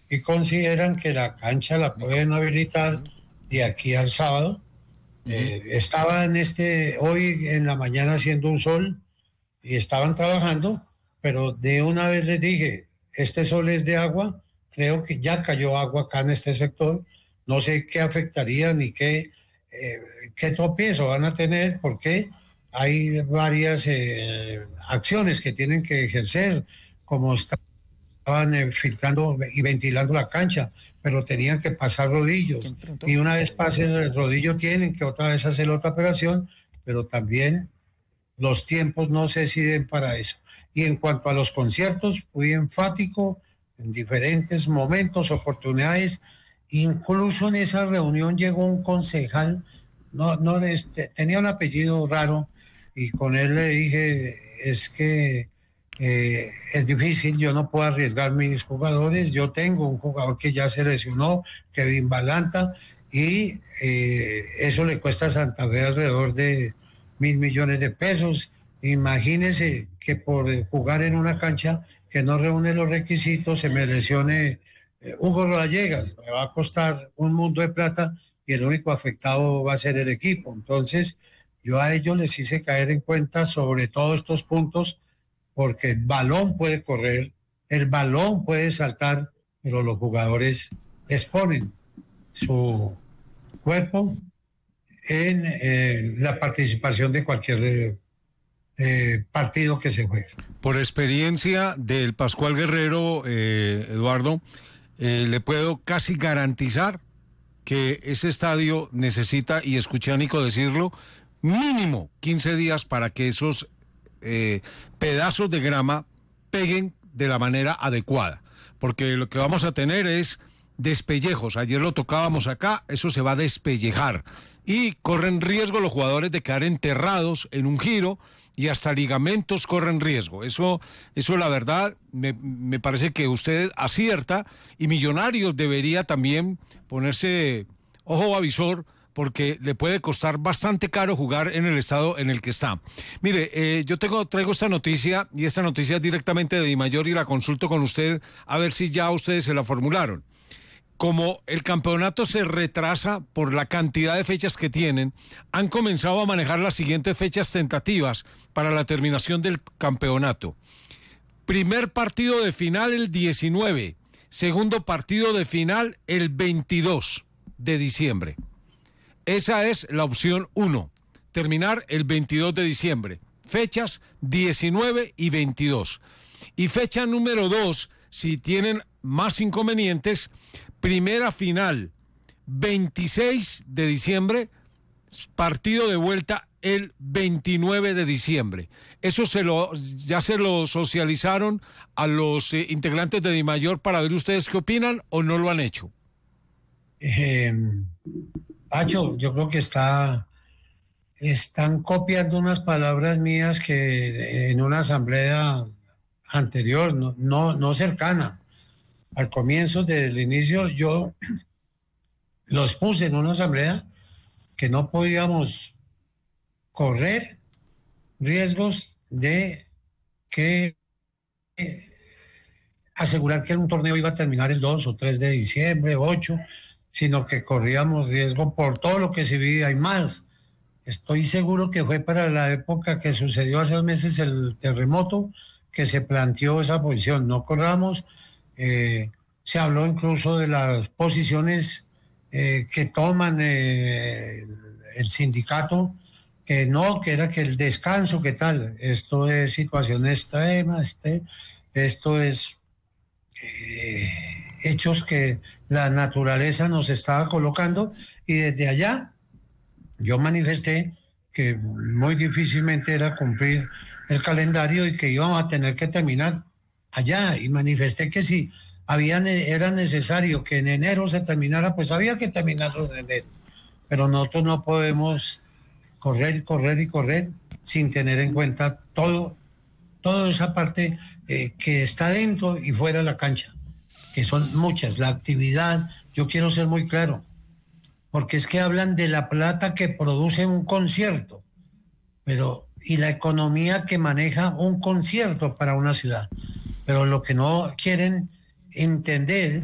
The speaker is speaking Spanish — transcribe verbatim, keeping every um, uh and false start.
y consideran que la cancha la pueden habilitar de aquí al sábado. Uh-huh. Eh, estaba en este, hoy en la mañana haciendo un sol y estaban trabajando, pero de una vez les dije, este sol es de agua, creo que ya cayó agua acá en este sector, no sé qué afectaría ni qué, eh, qué tropiezo van a tener, porque hay varias eh, acciones que tienen que ejercer, como estaban eh, filtrando y ventilando la cancha, pero tenían que pasar rodillos, y una vez pasen el rodillo tienen que otra vez hacer otra operación, pero también los tiempos no se deciden para eso. Y en cuanto a los conciertos, fui enfático en diferentes momentos, oportunidades. Incluso en esa reunión llegó un concejal, no, no este, tenía un apellido raro, y con él le dije, es que eh, es difícil, yo no puedo arriesgar mis jugadores, yo tengo un jugador que ya se lesionó, Kevin Balanta, y eh, eso le cuesta a Santa Fe alrededor de mil millones de pesos. Imagínese que por jugar en una cancha que no reúne los requisitos se me lesione eh, Hugo Rodallegas, me va a costar un mundo de plata y el único afectado va a ser el equipo. Entonces yo a ellos les hice caer en cuenta sobre todos estos puntos, porque el balón puede correr, el balón puede saltar, pero los jugadores exponen su cuerpo en eh, la participación de cualquier eh, eh, partido que se juegue. Por experiencia del Pascual Guerrero, eh, Eduardo, eh, le puedo casi garantizar que ese estadio necesita, y escuché a Nico decirlo, mínimo quince días para que esos eh, pedazos de grama peguen de la manera adecuada, porque lo que vamos a tener es despellejos. Ayer lo tocábamos acá, eso se va a despellejar y corren riesgo los jugadores de quedar enterrados en un giro, y hasta ligamentos corren riesgo. Eso, eso la verdad, me, me parece que usted acierta, y Millonarios debería también ponerse ojo avisor, porque le puede costar bastante caro jugar en el estado en el que está. Mire, eh, yo tengo, traigo esta noticia, y esta noticia es directamente de Dimayor, y la consulto con usted, a ver si ya ustedes se la formularon. Como el campeonato se retrasa por la cantidad de fechas que tienen, han comenzado a manejar las siguientes fechas tentativas para la terminación del campeonato. Primer partido de final el diecinueve, segundo partido de final el veintidós de diciembre. Esa es la opción uno, terminar el veintidós de diciembre. Fechas diecinueve y veintidós. Y fecha número dos, si tienen más inconvenientes, primera final, veintiséis de diciembre, partido de vuelta el veintinueve de diciembre. Eso se lo, ya se lo socializaron a los eh, integrantes de Dimayor para ver ustedes qué opinan, o no lo han hecho. Eh, Pacho, yo creo que está, están copiando unas palabras mías que en una asamblea anterior, no, no, no cercana, al comienzo del inicio, yo los puse en una asamblea que no podíamos correr riesgos de que eh, asegurar que un torneo iba a terminar el dos o tres de diciembre, ocho, sino que corríamos riesgo por todo lo que se vivía y más. Estoy seguro que fue para la época que sucedió hace meses el terremoto que se planteó esa posición. No corramos. Eh, se habló incluso de las posiciones eh, que toman eh, el, el sindicato, que no, que era que el descanso, ¿qué tal? Esto es situación extrema, este, esto es eh, hechos que la naturaleza nos estaba colocando, y desde allá yo manifesté que muy difícilmente era cumplir el calendario y que íbamos a tener que terminar allá, y manifesté que si había, era necesario que en enero se terminara, pues había que terminarlo en enero, pero nosotros no podemos correr, correr y correr sin tener en cuenta todo, toda esa parte eh, que está dentro y fuera de la cancha, que son muchas, la actividad. Yo quiero ser muy claro, porque es que hablan de la plata que produce un concierto, pero y la economía que maneja un concierto para una ciudad, pero lo que no quieren entender